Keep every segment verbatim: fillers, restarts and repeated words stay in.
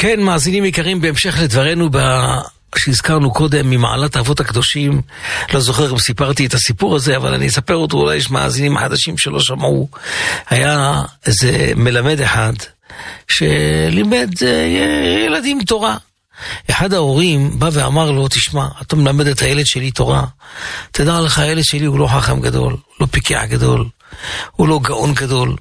כן, מאזינים יקרים, בהמשך לדברנו ב... שהזכרנו קודם ממעלת האבות הקדושים, לא זוכר אם סיפרתי את הסיפור הזה, אבל אני אספר אותו, אולי יש מאזינים חדשים שלא שמעו. היה איזה מלמד אחד שלימד ילדים תורה. אחד ההורים בא ואמר לו, תשמע, אתה מלמד את הילד שלי תורה, תדע לך, הילד שלי הוא לא חכם גדול, לא פיקח גדול, הוא לא גאון גדול.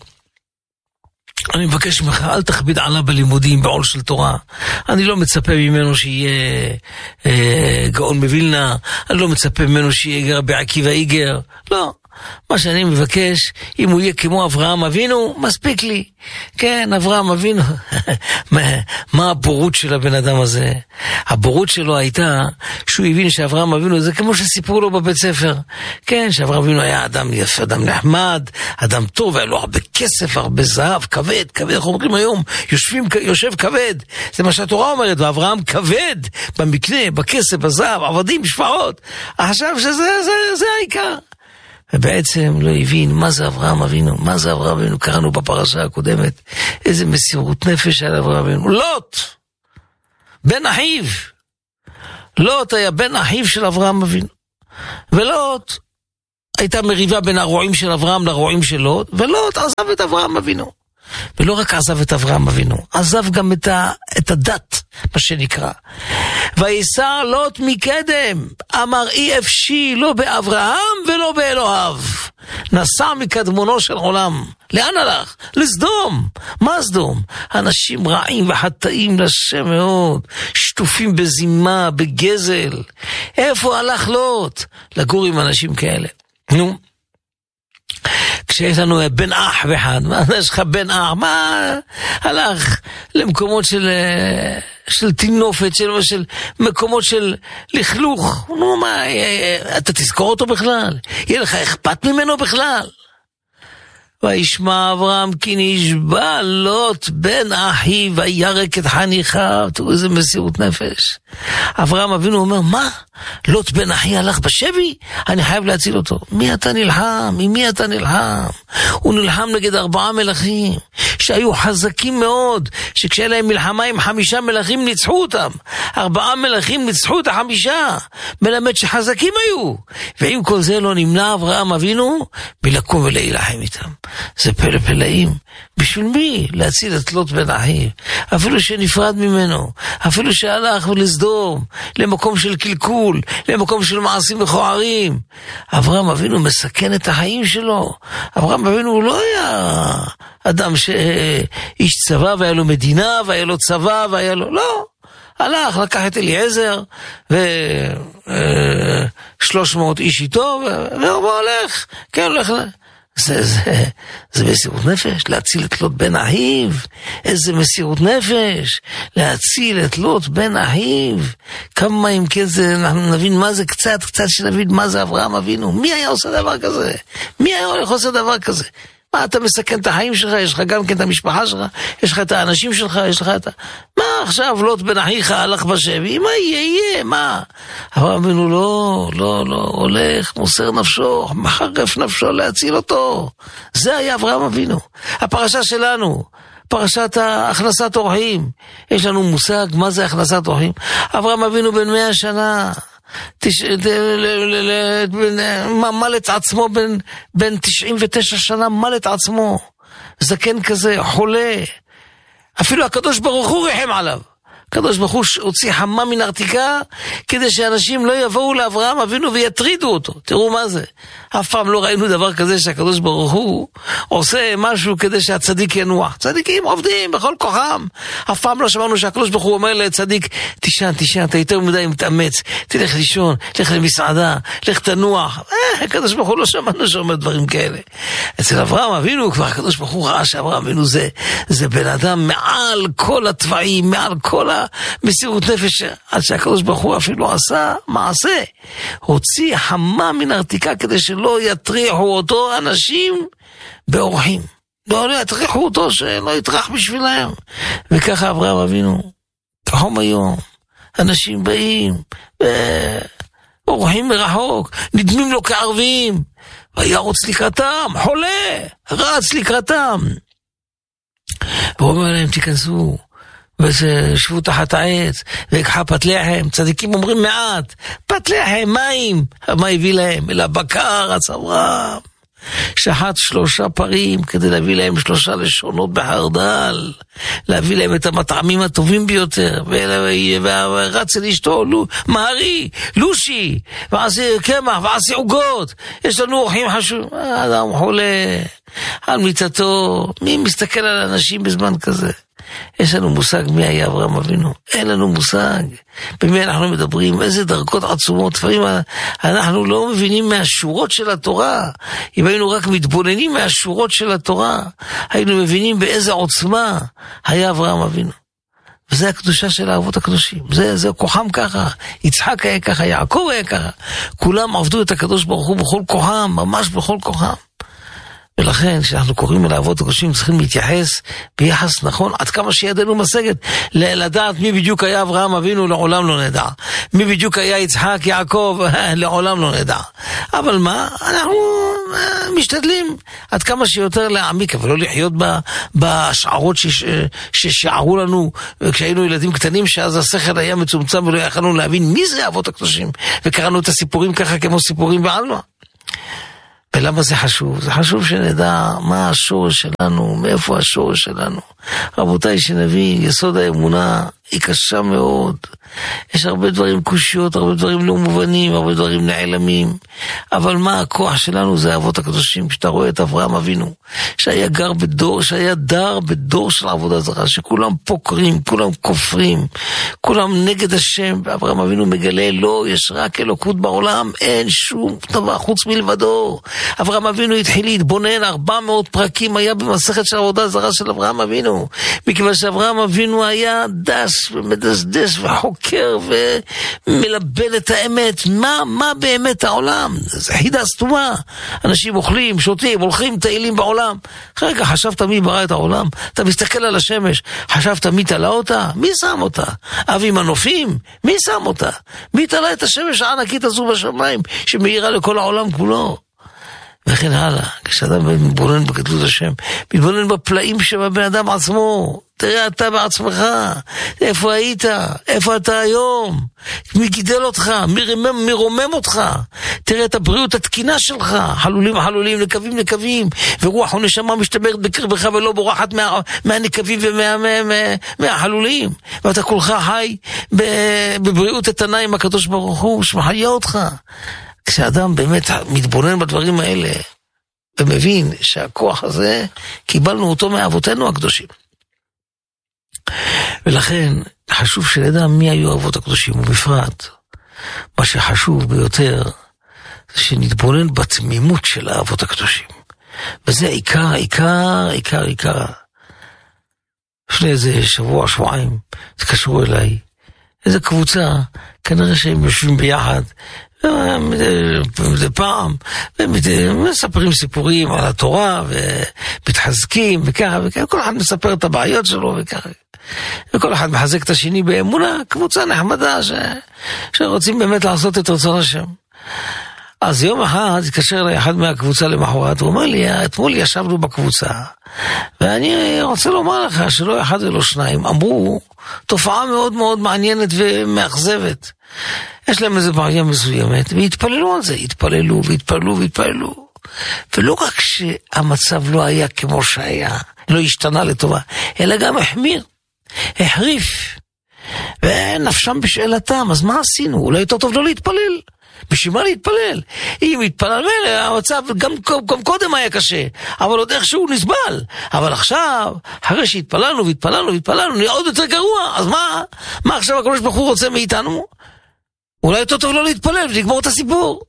אני מבקש ממך, אל תכביד עליו בלימודים, בעול של תורה. אני לא מצפה ממנו שיהיה אה, גאון מווילנה, אני לא מצפה ממנו שיהיה גר בעקיבא איגר, לא. מה שאני מבקש, אם הוא יהיה כמו אברהם אבינו, מספיק לי. כן, אברהם אבינו. מה, מה הבורות של הבן אדם הזה? הבורות שלו הייתה שהוא הבין שאברהם אבינו, זה כמו שסיפרו לו בבית ספר. כן, שאברהם אבינו היה אדם יפה, אדם נחמד, אדם טוב, היה לו הרבה כסף, הרבה זהב, כבד, כבד. אנחנו אומרים היום, יושבים, יושב כבד. זה מה שהתורה אומרת, ואברהם כבד במקנה, בכסף, בזהב, עבדים, שפעות. עכשיו שזה זה, זה העיקר. ובעצם לא הבין מה זה אברהם אבינו, מה זה אברהם אבינו, קראנו בפרשה הקודמת, איזה מסירות נפש על אברהם אבינו. לוט, בן אחיו, לוט היה בן אחיו של אברהם אבינו, ולוט הייתה מריבה בין הרועים של אברהם לרועים של לוט, ולוט עזב את אברהם אבינו, ולא רק עזב את אברהם אבינו, עזב גם את, ה, את הדת, מה שנקרא. ויסע לוט מקדם, אמר אי אפשי לא באברהם ולא באלוהיו. נסע מקדמונו של עולם. לאן הלך? לסדום. מה סדום? אנשים רעים וחטאים לשם מאוד, שטופים בזימה, בגזל. איפה הלך לוט? לגור עם אנשים כאלה. נו, כשיש לנו בן אח אחד, מה יש לך בן אח? מה הלך למקומות של של תינופת, של, של מקומות של לכלוך? נו, מה, אתה תזכור אותו בכלל? יהיה לך אכפת ממנו בכלל? וישמע אברהם כי נשבע לוט בן אחיו וירק את חניכיו. תראו איזה מסירות נפש. אברהם אבינו אומר, מה? לוט בן אחי הלך בשבי? אני חייב להציל אותו. מי אתה נלחם? עם מי אתה נלחם? הוא נלחם נגד ארבעה מלכים שהיו חזקים מאוד, שכשהיה להם מלחמה עם חמישה מלכים ניצחו אותם. ארבעה מלכים ניצחו את החמישה, מלמד שחזקים היו. ועם כל זה לא נמנע אברהם אבינו מלקום ולהילחם איתם. זה פלא פלאים. בשביל מי? להציל את לוט בן אחיו. אפילו שנפרד ממנו, אפילו שהלך לסדום, למקום של קלקול, למקום של מעשים מכוערים. אברהם אבינו מסכן את החיים שלו. אברהם אבינו הוא לא היה אדם שאיש צבא והיה לו מדינה והיה לו צבא והיה לו, לא. הלך, לקח את אליעזר ושלוש מאות איש איתו והוא הולך, כן, הולך ל... זה, זה, זה מסירות נפש, להציל את לוט בן אחיו. איזה מסירות נפש, להציל את לוט בן אחיו. כמה אם כן זה, אנחנו נבין מה זה קצת, קצת שנבין מה זה אברהם אבינו. מי היה עושה דבר כזה? מי היה הולך עושה דבר כזה? מה, אתה מסכן את החיים שלך? יש לך גם כן את המשפחה שלך? יש לך את האנשים שלך? יש לך את ה... מה עכשיו לוט בן אחיך הלך בשבי? מה יהיה? יהיה? מה? אברהם אבינו לא, לא, לא, הולך, מוסר נפשו, מחרף נפשו להציל אותו. זה היה אברהם אבינו. הפרשה שלנו, פרשת הכנסת אורחים. יש לנו מושג מה זה הכנסת אורחים. אברהם אבינו בן מאה שנה. מלט עצמו בין תשעים ותשע שנה, מלט עצמו, זקן כזה, חולה. אפילו הקדוש ברוך הוא רחם עליו. הקדוש ברוך הוא הוציא חמה מן ארתיקה כדי שאנשים לא יבואו לאברהם אבינו ויטרידו אותו. תראו מה זה. אף פעם לא ראינו דבר כזה שהקדוש ברוך הוא עושה משהו כדי שהצדיק ינוח. צדיקים עובדים בכל כוחם. אף פעם לא שמענו שהקדוש ברוך הוא אומר לצדיק, תישן, תישן, אתה יותר מדי מתאמץ, תלך לישון, תלך למסעדה, לך תנוח. אה, הקדוש ברוך הוא לא שמענו שאומר דברים כאלה. אצל אברהם אבינו כבר הקדוש ברוך הוא ראה שאברהם אבינו זה, זה בן אדם מעל כל הטבעים, מעל כל המסירות נפש, עד שהקדוש ברוך הוא אפילו עשה מעשה. הוציא חמה מן ארתיקה כדי שלא יטריחו אותו אנשים באורחים. לא, לא יטריחו אותו שלא יטרח בשבילם. וככה אברהם אבינו, כחום היום, אנשים באים, אורחים מרחוק, נדמים לו כערבים, וירוץ לקראתם, חולה, רץ לקראתם. והוא אומר להם, תיכנסו, וישבו תחת העץ, ויקחה פת לחם, צדיקים אומרים מעט, פת לחם, מים, מה הביא להם? אלא בקר, הצברם. שחט שלושה פרים כדי להביא להם שלושה לשונות בחרדל, להביא להם את המטעמים הטובים ביותר, ורץ אל אשתו, מהרי, לושי, ועשי קמח, ועשי עוגות, יש לנו אורחים חשוב. האדם חולה על מיטתו, מי מסתכל על אנשים בזמן כזה? יש לנו מושג מי היה אברהם אבינו? אין לנו מושג במי אנחנו מדברים, איזה דרגות עצומות. לפעמים אנחנו לא מבינים מהשורות של התורה. אם היינו רק מתבוננים מהשורות של התורה, היינו מבינים באיזה עוצמה היה אברהם אבינו. וזה הקדושה של האבות הקדושים, זה, זה כוחם ככה, יצחק היה ככה, יעקב היה ככה, כולם עבדו את הקדוש ברוך הוא בכל כוחם, ממש בכל כוחם. ולכן, כשאנחנו קוראים אל האבות הקדושים, צריכים להתייחס ביחס נכון, עד כמה שידנו משגת, לדעת מי בדיוק היה אברהם אבינו, לעולם לא נדע. מי בדיוק היה יצחק, יעקב, לעולם לא נדע. אבל מה? אנחנו משתדלים עד כמה שיותר להעמיק, אבל לא לחיות בהשערות ששערו לנו כשהיינו ילדים קטנים, שאז השכל היה מצומצם ולא יכולנו להבין מי זה האבות הקדושים, וקראנו את הסיפורים ככה כמו סיפורים בעלמא. ולמה זה חשוב? זה חשוב שנדע מה השורש שלנו, מאיפה השורש שלנו. רבותיי, שנבין, יסוד האמונה היא קשה מאוד. יש הרבה דברים קושיות, הרבה דברים לא מובנים, הרבה דברים נעלמים. אבל מה הכוח שלנו? זה האבות הקדושים. כשאתה רואה את אברהם אבינו, שהיה גר בדור, שהיה דר בדור של עבודה זרה, שכולם פוקרים, כולם כופרים, כולם נגד השם, ואברהם אבינו מגלה, לא, יש רק אלוקות בעולם, אין שום דבר חוץ מלבדו. אברהם אבינו התחיל להתבונן, ארבע מאות פרקים היה במסכת של עבודה זרה של אברהם אבינו, מכיוון שאברהם אבינו היה דש ומדשדש וחוקר ומלבן את האמת, מה, מה באמת העולם? זה חידה סתומה. אנשים אוכלים, שותים, הולכים, טיילים בעולם. רגע, חשבת מי ברא את העולם? אתה מסתכל על השמש, חשבת מי תלה אותה? מי שם אותה? אבי מנופים? מי שם אותה? מי תלה את השמש הענקית הזו בשמיים שמאירה לכל העולם כולו? וכן הלאה. כשאדם מתבונן בגדלות השם, מתבונן בפלאים שבבן אדם עצמו, תראה אתה בעצמך, איפה היית, איפה אתה היום, מי גידל אותך, מי רומם, מי רומם אותך, תראה את הבריאות התקינה שלך, חלולים חלולים, נקבים נקבים, ורוח ונשמה משתברת בקרבך ולא בורחת מה, מהנקבים ומהחלולים, ואתה כולך חי בבריאות איתנה עם הקדוש ברוך הוא שמחיה אותך. כשאדם באמת מתבונן בדברים האלה ומבין שהכוח הזה קיבלנו אותו מאבותינו הקדושים, ולכן חשוב שנדע מי היו האבות הקדושים, ובפרט מה שחשוב ביותר זה שנתבונן בתמימות של האבות הקדושים, וזה עיקר עיקר עיקר עיקר. לפני איזה שבוע שבועיים התקשרו אליי איזה קבוצה, כנראה שהם יושבים ביחד מדי פעם, ומספרים סיפורים על התורה, ומתחזקים, וככה, וככה, כל אחד מספר את הבעיות שלו, וככה, וכל אחד מחזק את השני באמונה, קבוצה נחמדה, ש... שרוצים באמת לעשות את רצון השם. אז יום אחד התקשר אליי אחד מהקבוצה למחרת, הוא אומר לי, אתמול ישבנו בקבוצה, ואני רוצה לומר לך שלא אחד ולא שניים, אמרו, תופעה מאוד מאוד מעניינת ומאכזבת. יש להם איזו בעיה מסוימת, והתפללו על זה, התפללו והתפללו והתפללו. ולא רק שהמצב לא היה כמו שהיה, לא השתנה לטובה, אלא גם החמיר, החריף. ונפשם בשאלתם, אז מה עשינו? אולי יותר טוב לא להתפלל. בשביל מה להתפלל? אם התפלל מלא, המצב גם, גם קודם היה קשה, אבל עוד איכשהו נסבל. אבל עכשיו, אחרי שהתפללנו והתפללנו והתפללנו, נהיה עוד יותר גרוע. אז מה? מה עכשיו הקדוש ברוך הוא רוצה מאיתנו? אולי יותר טוב לא להתפלל ולגמור את הסיפור.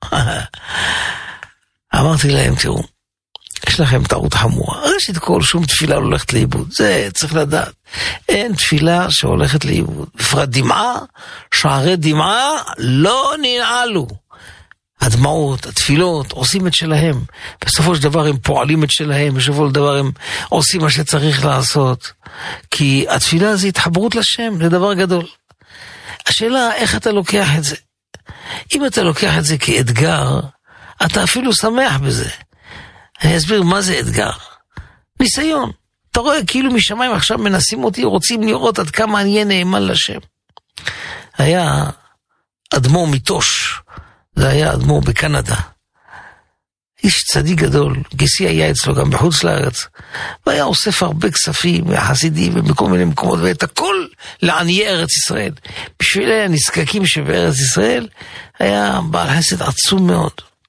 אמרתי להם, תראו, יש לכם טעות חמורה. ראשית כל, שום תפילה לא הולכת לאיבוד. זה צריך לדעת. אין תפילה שהולכת לאיבוד. בפרט דמעה, שערי דמעה לא ננעלו. הדמעות, התפילות, עושים את שלהם. בסופו של דבר הם פועלים את שלהם. בסופו של דבר הם עושים מה שצריך לעשות. כי התפילה זה התחברות לשם, זה דבר גדול. השאלה, איך אתה לוקח את זה? אם אתה לוקח את זה כאתגר, אתה אפילו שמח בזה. אני אסביר מה זה אתגר. ניסיון. אתה רואה כאילו משמיים עכשיו מנסים אותי, רוצים לראות עד כמה אני אהיה נאמן לשם. היה אדמו"ר מיטוש, זה היה אדמו"ר בקנדה. איש צדיק גדול, גיסי היה אצלו גם בחוץ לארץ, והיה אוסף הרבה כספים וחסידים ובכל מיני מקומות, ואת הכל לעניי ארץ ישראל. בשביל הנזקקים שבארץ ישראל, היה בעל חסד עצום מאוד.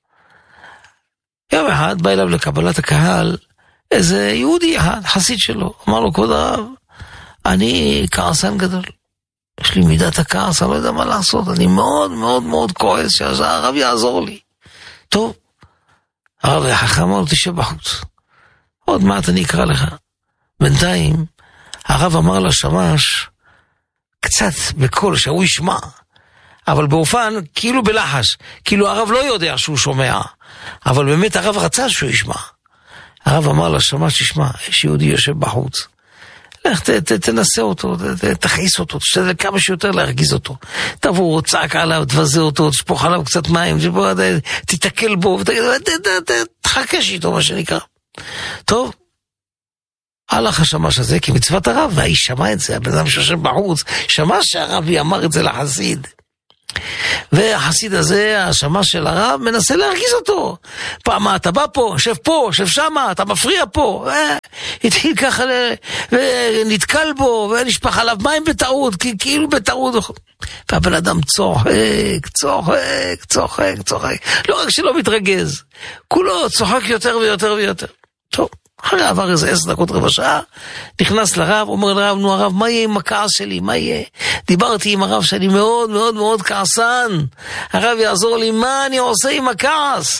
יום אחד בא אליו לקבלת הקהל, איזה יהודי אחד, חסיד שלו, אמר לו, כבוד הרב, אני כעסן גדול. יש לי מידת הכעס, אני לא יודע מה לעשות, אני מאוד מאוד מאוד כועס שהרב יעזור לי. טוב, הרב החכם אמר לו, תשב בחוץ. עוד מעט אני אקרא לך. בינתיים, הרב אמר לשמש, קצת בקול שהוא ישמע, אבל באופן כאילו בלחש, כאילו הרב לא יודע שהוא שומע, אבל באמת הרב רצה שהוא ישמע. הרב אמר לשמש, תשמע, יש יהודי יושב בחוץ. לך ת, ת, תנסה אותו, ת, ת, תכעיס אותו, תשתדל כמה שיותר להרגיז אותו. תבוא, צעק עליו, תבזה אותו, תשפוך עליו קצת מים, תבוא, ת, תתקל בו, ת, ת, ת, ת, תחקש איתו, מה שנקרא. טוב, הלך השמש הזה כמצוות הרב, והאיש שמע את זה, הבן אדם שיושב בחוץ, שמע שהרבי אמר את זה לחסיד. והחסיד הזה, השמש של הרב, מנסה להרגיז אותו. פעם מה, אתה בא פה, שב פה, שב שמה, אתה מפריע פה. התחיל ככה, ונתקל בו, ונשפך עליו מים בטעות, כאילו בטעות. והבן אדם צוחק, צוחק, צוחק, צוחק. לא רק שלא מתרגז, כולו צוחק יותר ויותר ויותר. טוב. אחרי עבר איזה עשר דקות רבע שעה, נכנס לרב, אומר לרב, נו הרב, מה יהיה עם הכעס שלי? מה יהיה? דיברתי עם הרב שאני מאוד מאוד מאוד כעסן. הרב יעזור לי, מה אני עושה עם הכעס?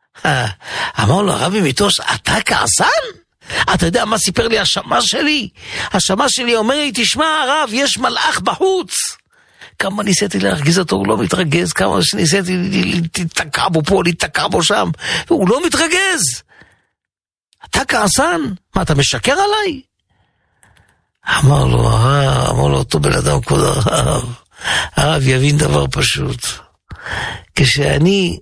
אמר לו הרבי מיטוש, אתה כעסן? אתה יודע מה סיפר לי השמש שלי? השמש שלי אומר לי, תשמע הרב, יש מלאך בחוץ. כמה ניסיתי להרגיז אותו, הוא לא מתרגז, כמה שניסיתי להתקע בו פה, להתקע בו שם, הוא לא מתרגז. אתה כעסן? מה, אתה משקר עליי? אמר לו, הרב, אמר לו אותו בן אדם, כבוד הרב, הרב יבין דבר פשוט. כשאני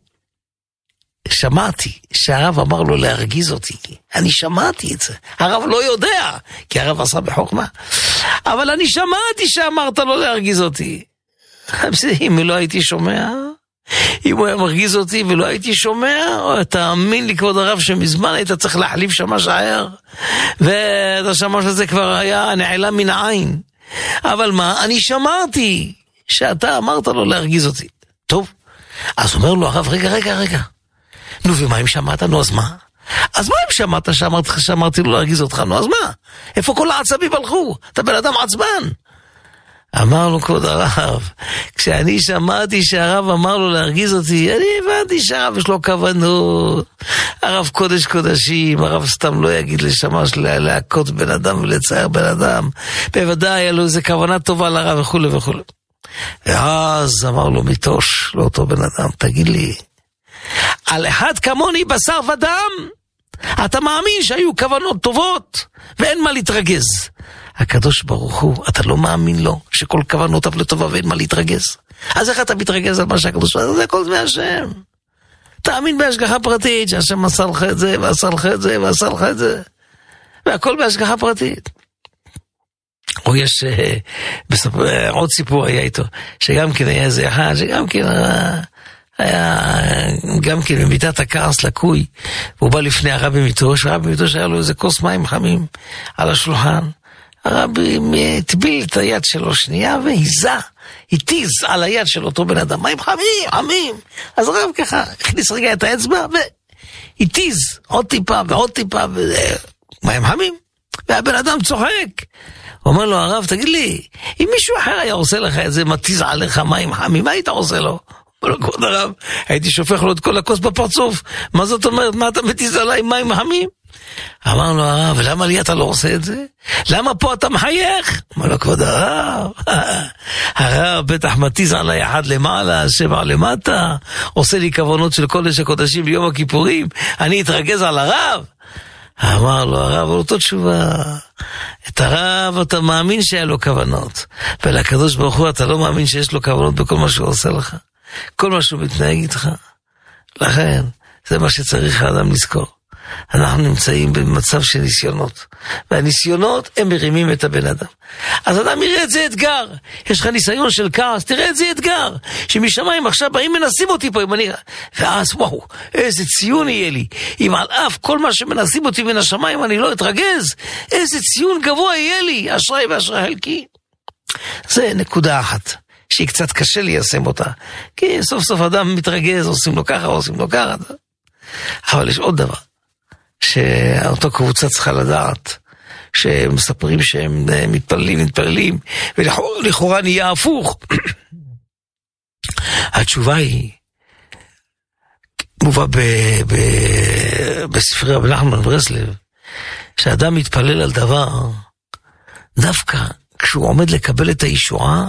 שמעתי שהרב אמר לו להרגיז אותי, אני שמעתי את זה. הרב לא יודע, כי הרב עשה בחוכמה, אבל אני שמעתי שאמרת לו להרגיז אותי. אם לא הייתי שומע, אם הוא היה מרגיז אותי ולא הייתי שומע, תאמין לי כבוד הרב שמזמן היית צריך להחליף שמש הער, ואת השמש הזה כבר היה נעלם מן העין. אבל מה, אני שמעתי שאתה אמרת לו להרגיז אותי. טוב, אז אומר לו הרב, רגע, רגע, רגע, נו ומה אם שמעת? נו אז מה? אז מה אם שמעת שאמרתי, שאמרתי לו להרגיז אותך? נו אז מה? איפה כל העצבים הלכו? אתה בן אדם עצבן. אמר לו כבוד הרב, כשאני שמעתי שהרב אמר לו להרגיז אותי, אני הבנתי שהרב יש לו כוונות. הרב קודש קודשים, הרב סתם לא יגיד לשמש להכות בן אדם ולצייר בן אדם. בוודאי היה לו איזה כוונה טובה לרב וכו' וכו'. ואז אמר לו מיטוש, לאותו בן אדם, תגיד לי, על אחד כמוני בשר ודם, אתה מאמין שהיו כוונות טובות ואין מה להתרגז. הקדוש ברוך הוא, אתה לא מאמין לו שכל כוונותיו לטובה ואין מה להתרגז? אז איך אתה מתרגז על מה שהקדוש ברוך הוא? זה כל זה השם. תאמין בהשגחה פרטית שהשם עשה לך את זה ועשה לך את זה ועשה לך את זה, והכל בהשגחה פרטית. או יש בסופ... עוד סיפור היה איתו, שגם כן היה איזה אחד שגם כן היה גם כן במידת הכעס לקוי, והוא בא לפני הרבי מיטוש, הרבי מיטוש היה לו איזה כוס מים חמים על השולחן. הרבי הטביל את היד שלו שנייה והיזה, התיז על היד של אותו בן אדם, מים חמים, חמים. אז הרב ככה הכניס רגע את האצבע והתיז עוד טיפה ועוד טיפה מים חמים, והבן אדם צוחק. הוא אומר לו הרב, תגיד לי, אם מישהו אחר היה עושה לך את זה, מתיז עליך מים חמים, מה היית עושה לו? אומר לו כבוד הרב, הייתי שופך לו את כל הכוס בפרצוף. מה זאת אומרת? מה אתה מתיז עליי מים חמים? אמר לו הרב, למה לי אתה לא עושה את זה? למה פה אתה מחייך? אמר לו כבוד הרב, הרב בטח מתיז עליי אחד למעלה, שבע למטה, עושה לי כוונות של קודש הקודשים ביום הכיפורים, אני אתרגז על הרב? אמר לו הרב, על אותו תשובה, את הרב אתה מאמין שהיה לו כוונות, ולקדוש ברוך הוא אתה לא מאמין שיש לו כוונות בכל מה שהוא עושה לך, כל מה שהוא מתנהג איתך. לכן, זה מה שצריך האדם לזכור. אנחנו נמצאים במצב של ניסיונות, והניסיונות הם מרימים את הבן אדם. אז אדם יראה את זה אתגר, יש לך ניסיון של כעס, תראה את זה אתגר, שמשמיים עכשיו באים מנסים אותי פה, אני... ואז וואו, איזה ציון יהיה לי, אם על אף כל מה שמנסים אותי מן השמיים אני לא אתרגז, איזה ציון גבוה יהיה לי, אשראי ואשראי חלקי. זה נקודה אחת, שהיא קצת קשה ליישם אותה, כי סוף סוף אדם מתרגז, עושים לו ככה, עושים לו ככה, אבל יש עוד דבר, שאותו קבוצה צריכה לדעת, שמספרים שהם מתפללים, מתפללים, ולכאורה נהיה הפוך. התשובה היא, מובא בספרי רבי נחמן מברסלב, שאדם מתפלל על דבר, דווקא כשהוא עומד לקבל את הישועה,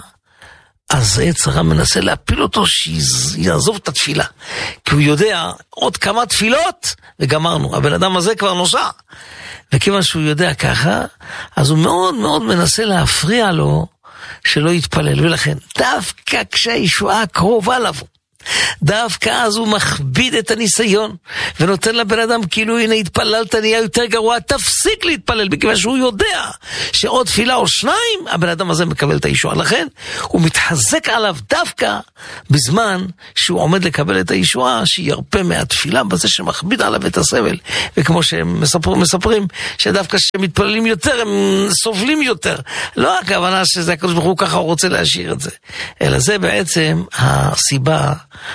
אז יצר הרע מנסה להפיל אותו שיעזוב את התפילה, כי הוא יודע עוד כמה תפילות וגמרנו, הבן אדם הזה כבר נוסע, וכיוון שהוא יודע ככה, אז הוא מאוד מאוד מנסה להפריע לו שלא יתפלל, ולכן דווקא כשהישועה קרובה לבוא, דווקא אז הוא מכביד את הניסיון, ונותן לבן אדם כאילו, הנה התפללת, נהיה יותר גרוע, תפסיק להתפלל, מכיוון שהוא יודע שעוד תפילה או שניים, הבן אדם הזה מקבל את הישועה. לכן הוא מתחזק עליו דווקא בזמן שהוא עומד לקבל את הישועה, שירפא מהתפילה בזה שמכביד עליו את הסבל. וכמו שהם מספרים, מספרים שדווקא שמתפללים יותר, הם סובלים יותר. לא הכוונה שזה הקדוש ברוך הוא ככה הוא רוצה להשאיר את זה, אלא זה בעצם הסיבה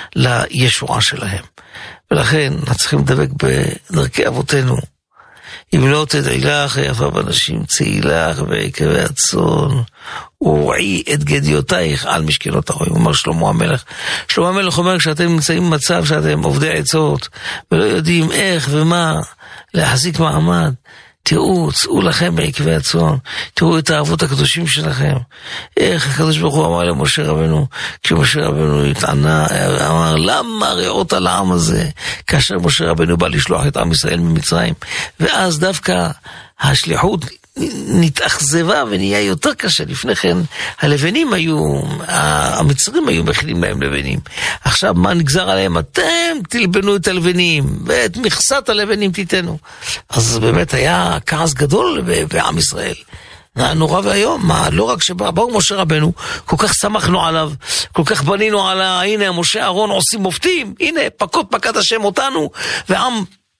לישועה שלהם. ולכן צריכים לדבק בדרכי אבותינו. אם לא תדעי לך יפה בנשים, צאי לך בעקבי הצאן, ורעי את גדיותייך על משכנות הרועים. אומר שלמה המלך. שלמה המלך אומר, כשאתם נמצאים במצב שאתם עובדי עצות, ולא יודעים איך ומה להחזיק מעמד, תראו, צאו לכם בעקבי הצאן, תראו את האבות הקדושים שלכם. איך הקדוש ברוך הוא אמר למשה רבנו, כשמשה רבנו התענה, אמר, למה ראות על העם הזה, כאשר משה רבנו בא לשלוח את עם ישראל ממצרים, ואז דווקא השליחות נתאכזבה ונהיה יותר קשה. לפני כן הלבנים היו, המצרים היו מכינים להם לבנים, עכשיו מה נגזר עליהם? אתם תלבנו את הלבנים ואת מכסת הלבנים תיתנו. אז באמת היה כעס גדול בעם ישראל, נורא והיום. מה, לא רק שבאו משה רבנו, כל כך שמחנו עליו, כל כך בנינו על ה... הנה משה אהרון עושים מופתים, הנה פקות פקד השם אותנו, ועם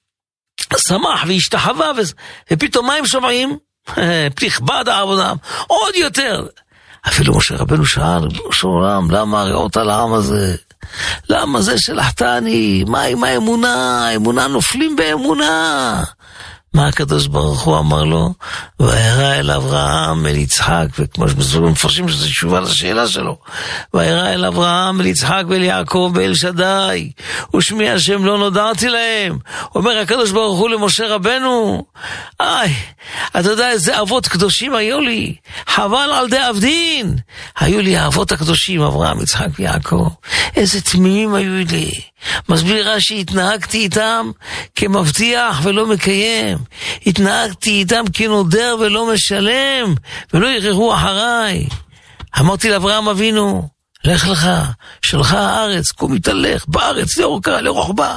שמח והשתחווה, ו... ופתאום מה הם שומעים? תכבד העבודה עוד יותר. אפילו משה רבנו שאל, שורם, למה ראות על העם הזה? למה זה שלחתני? מה עם האמונה? האמונה נופלים באמונה. מה הקדוש ברוך הוא אמר לו? וירא אל אברהם אל יצחק, וכמו שמפרשים שזה תשובה לשאלה שלו, וירא אל אברהם אל יצחק ואל יעקב ואל שדי, ושמי השם לא נודעתי להם. אומר הקדוש ברוך הוא למשה רבנו, איי, אתה יודע איזה אבות קדושים היו לי, חבל על די עבדין. היו לי האבות הקדושים אברהם, יצחק ויעקב, איזה תמימים היו לי. מסביר רש"י, התנהגתי איתם כמבטיח ולא מקיים, התנהגתי איתם כנודר ולא משלם, ולא ירחו אחריי. אמרתי לאברהם אבינו, לך לך, שלך הארץ, קום התהלך בארץ לאורכה לרוחבה,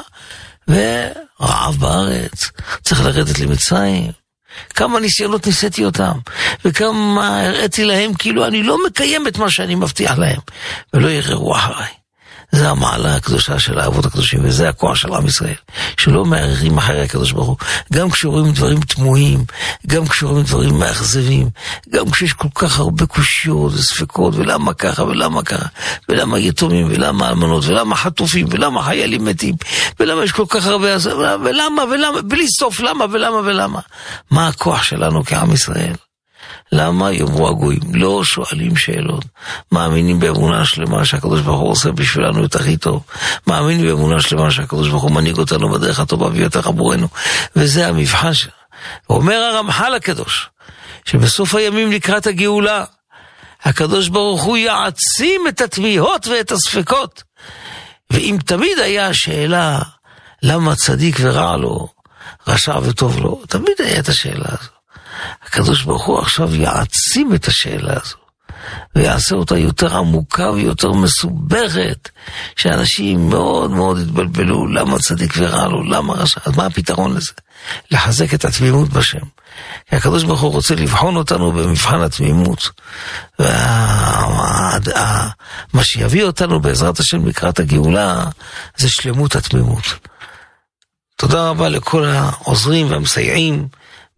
ורעב בארץ, צריך לרדת למצרים. כמה ניסיונות ניסיתי אותם, וכמה הראיתי להם כאילו אני לא מקיים את מה שאני מבטיח להם, ולא ירחו אחריי. זה המעלה הקדושה של האבות הקדושים, וזה הכוח של עם ישראל, שלא מערערים אחרי הקדוש ברוך הוא, גם כשרואים דברים תמוהים, גם כשרואים דברים מאכזבים, גם כשיש כל כך הרבה קושיות וספקות, ולמה ככה ולמה ככה, ולמה יתומים, ולמה אלמנות, ולמה חטופים, ולמה חיילים מתים, ולמה יש כל כך הרבה, ולמה, ולמה, בלי סוף, למה ולמה ולמה. מה הכוח שלנו כעם ישראל? למה יאמרו הגויים? לא שואלים שאלות, מאמינים באמונה שלמה שהקדוש ברוך הוא עושה בשבילנו את הכי טוב, מאמינים באמונה שלמה שהקדוש ברוך הוא מנהיג אותנו בדרך הטובה ויותר עבורנו, וזה המבחן שלנו. ואומר הרמח"ל הקדוש, שבסוף הימים לקראת הגאולה, הקדוש ברוך הוא יעצים את התמיהות ואת הספקות, ואם תמיד היה השאלה למה צדיק ורע לו, רשע וטוב לו, תמיד היה את השאלה הזו. הקדוש ברוך הוא עכשיו יעצים את השאלה הזו. ויעשה אותה יותר עמוקה ויותר מסובכת, שאנשים מאוד מאוד התבלבלו, למה צדיק ורע לו, למה רשע, אז מה הפתרון לזה? לחזק את התמימות בשם. כי הקדוש ברוך הוא רוצה לבחון אותנו במבחן התמימות, ומה שיביא אותנו בעזרת השם לקראת הגאולה, זה שלמות התמימות. תודה רבה לכל העוזרים והמסייעים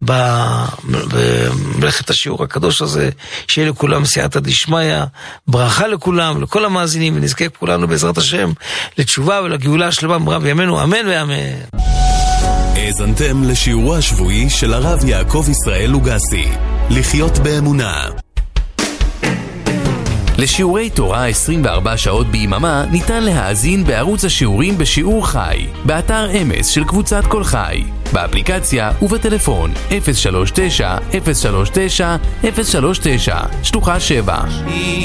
במלאכת השיעור הקדוש הזה, שיהיה לכולם סייעתא דשמיא, ברכה לכולם, לכל המאזינים, ונזכה כולנו בעזרת השם לתשובה ולגאולה השלמה במהרה בימינו, אמן ואמן. האזנתם לשיעורו השבועי של הרב יעקב ישראל לוגסי, לחיות באמונה. לשיעורי תורה עשרים וארבע שעות ביממה ניתן להאזין בערוץ השיעורים בשיעור חי, באתר אמס של קבוצת כל חי, באפליקציה ובטלפון אפס שלוש תשע אפס שלוש תשע אפס שלוש תשע שלוחה שבע.